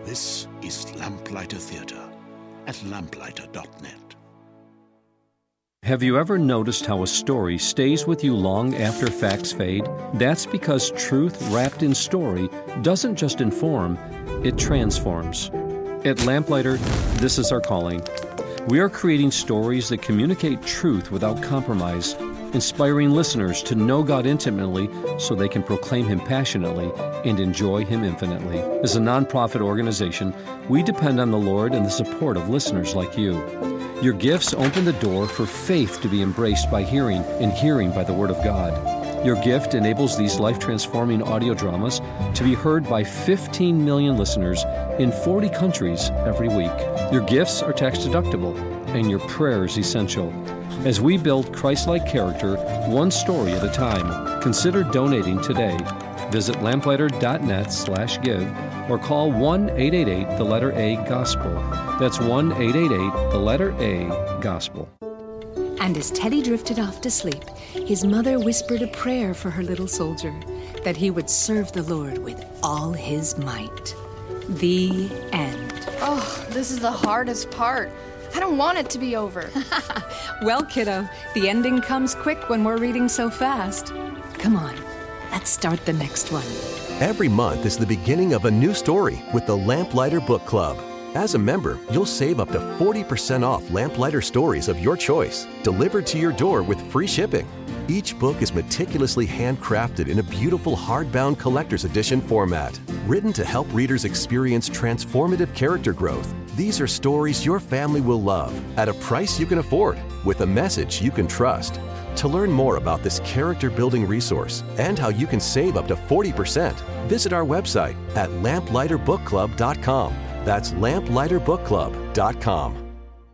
This is Lamplighter Theatre at lamplighter.net. Have you ever noticed how a story stays with you long after facts fade? That's because truth wrapped in story doesn't just inform, it transforms. At Lamplighter, this is our calling. We are creating stories that communicate truth without compromise, inspiring listeners to know God intimately so they can proclaim Him passionately and enjoy Him infinitely. As a nonprofit organization, we depend on the Lord and the support of listeners like you. Your gifts open the door for faith to be embraced by hearing, and hearing by the Word of God. Your gift enables these life-transforming audio dramas to be heard by 15 million listeners in 40 countries every week. Your gifts are tax-deductible, and your prayers essential. As we build Christ-like character, one story at a time, consider donating today. Visit lamplighter.net/give or call 1-888-A-GOSPEL. That's 1-888-A-GOSPEL. And as Teddy drifted off to sleep, his mother whispered a prayer for her little soldier, that he would serve the Lord with all his might. The end. Oh, this is the hardest part. I don't want it to be over. Well, kiddo, the ending comes quick when we're reading so fast. Come on, let's start the next one. Every month is the beginning of a new story with the Lamplighter Book Club. As a member, you'll save up to 40% off Lamplighter stories of your choice, delivered to your door with free shipping. Each book is meticulously handcrafted in a beautiful hardbound collector's edition format, written to help readers experience transformative character growth. These are stories your family will love at a price you can afford, with a message you can trust. To learn more about this character-building resource and how you can save up to 40%, visit our website at lamplighterbookclub.com. That's lamplighterbookclub.com.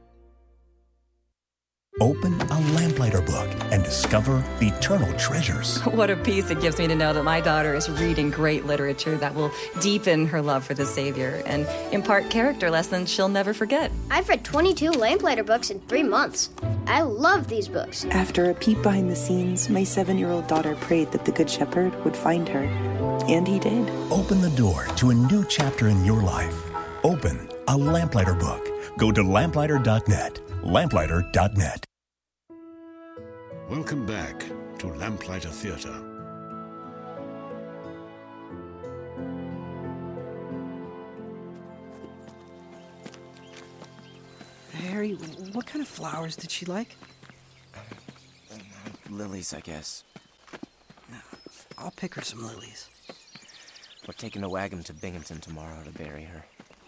Open a Lamplighter book and discover eternal treasures. What a peace it gives me to know that my daughter is reading great literature that will deepen her love for the Savior and impart character lessons she'll never forget. I've read 22 Lamplighter books in 3 months. I love these books. After a peek behind the scenes, my 7-year-old daughter prayed that the Good Shepherd would find her. And he did. Open the door to a new chapter in your life. Open a Lamplighter book. Go to lamplighter.net. Lamplighter.net. Welcome back to Lamplighter Theatre. Harry, what kind of flowers did she like? Lilies, I guess. I'll pick her some lilies. We're taking a wagon to Binghamton tomorrow to bury her.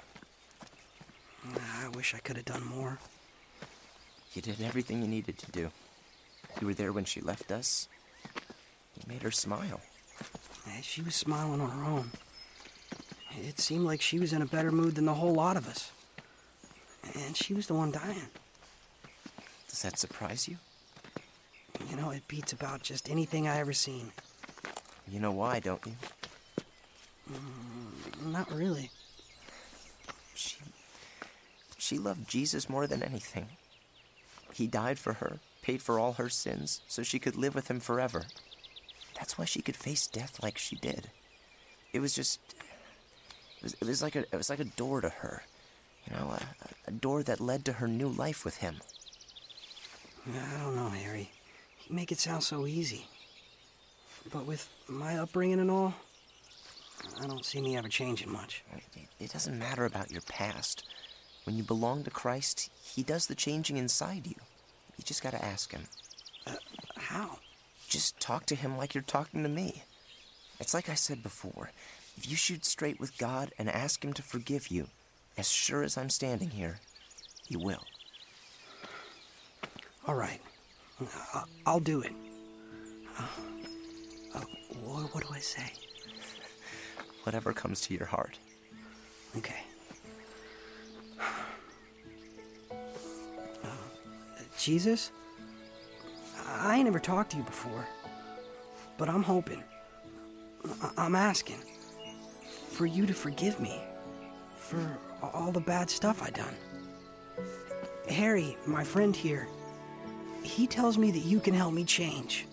I wish I could have done more. You did everything you needed to do. You were there when she left us. You made her smile. She was smiling on her own. It seemed like she was in a better mood than the whole lot of us. And she was the one dying. Does that surprise you? You know, it beats about just anything I ever seen. You know why, don't you? Not really. She loved Jesus more than anything. He died for her, paid for all her sins, so she could live with him forever. That's why she could face death like she did. It was like a door to her. You know, a door that led to her new life with him. I don't know, Harry. You make it sound so easy. But with my upbringing and all, I don't see me ever changing much. It doesn't matter about your past. When you belong to Christ, He does the changing inside you. You just gotta ask Him. How? Just talk to Him like you're talking to me. It's like I said before. If you shoot straight with God and ask Him to forgive you, as sure as I'm standing here, He will. All right. I'll do it. What do I say? Whatever comes to your heart. Okay. Jesus, I ain't never talked to you before, but I'm hoping, I'm asking for you to forgive me for all the bad stuff I done. Harry, my friend here, he tells me that you can help me change.